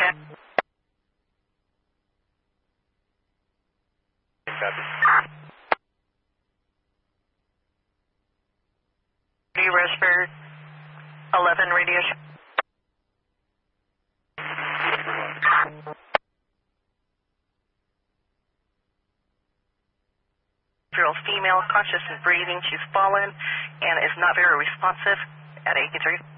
Raspberry 11 radio. Female, conscious and breathing. She's fallen and is not very responsive at 83.